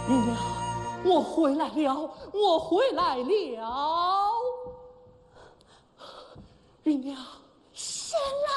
芸娘，我回来了，我回来了。芸娘， 神